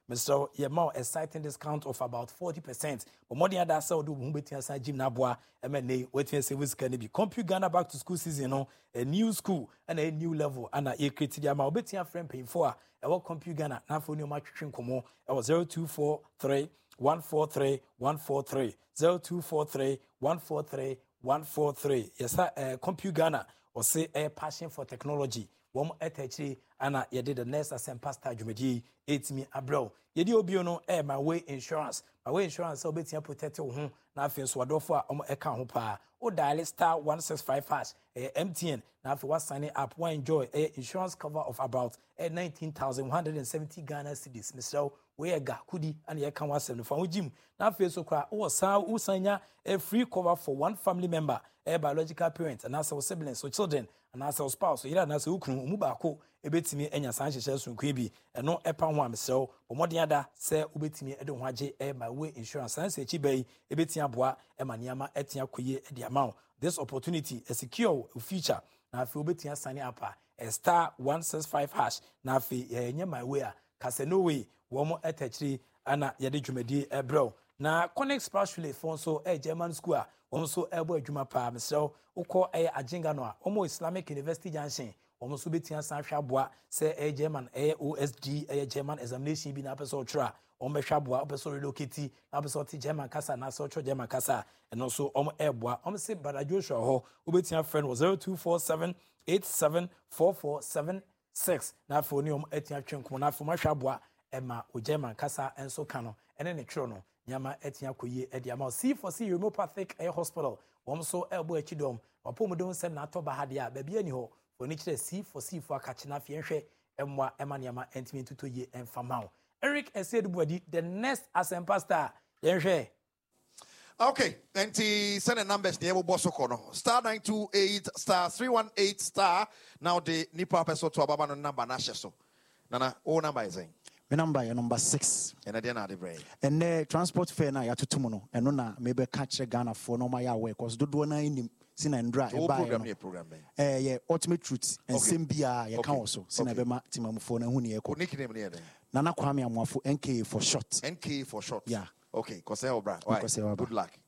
Mr. Yemao exciting discount of about 40%. But more than that, so do Mumbetia San Jim Nabwa, MNA, waiting service can be Compute Ghana back to school season, a new school and a new level. And a created Yamao Betia friend paying for a work Compute Ghana, now for new match Komo, I was 0243 143 143 0243 143 143. Yes, sir, Compute Ghana or say a passion for technology. One etachiri ana yede the next asem pastor dwumadi etimi abro yede obi no my way insurance so betia protect wo ho na afi so adofo a eka ho pa o dial star 165 hash MTN na afi wa sign up one enjoy insurance cover of about 19,170 Ghana cedis Mr. we ga kudi and ye kan wasem no fa ho jim na afi so kra o sanya a free cover for one family member biological parent and as siblings or children and as spouse so yira na se ukunu mu ba ko ebetimi enya san hyehyɛ so nkwan bi ɛno ɛpa ho amsew bomɔden ada sɛ obetimi ɛde ho agye my way insurance san se chi bai ebetimi aboa ɛma niama ɛtia koye ɛde ama this opportunity a secure future na afi obetimi sign up a star 165 hash na afi ɛnyɛ my way a kase no way wɔn ɛtɛkyiri ana yɛde dwumadi ɛbrɛw na connect spiritually for so German school a so ebo adwuma pa mesrɛ wokɔ Ajinga no a Islamic University Junction so betia san hwaboa sɛ German OSD German examination bi na pɛsɛ ɔtwerɛ a hwaboa pɛsɛ relocate na pɛsɛ ɔte German kasa na sɛ ɔtwerɛ German kasa ɛno so ɛboa se Brother Joshua hɔ wobetia friend 0247 874476 na afɔ ni etia twenkom na afɔ hwaboa ɛma o German kasa enso ka no ɛne ne twerɛ no nyama etia koye ediama C4C Homeopathic Hospital so elbo achidom wapomodon sem na atoba hade a baabi ani ho oni kire C4C fo akache na fie hwe emwa ema nyama entimi tutoye emfamao Eric Esedubuadi the next Asempa star yenhwe. Okay, and send the numbers the boss kono star 928 star 318 star now the nipa person to ababa no number na hye so nana o number is my number 6. And I didn't have brain. And the transport fare na ya tutumono. And no na maybe catch a Ghana for no my way because do na in sin and dry. Program. Yeah, ultimate truth and Simbia ya council. Sin abema timam phone and huni eko. Nickname near Nana Kwame Amwafu NK for short. NK for short. Yeah. Okay, Koseo Bra. Good luck.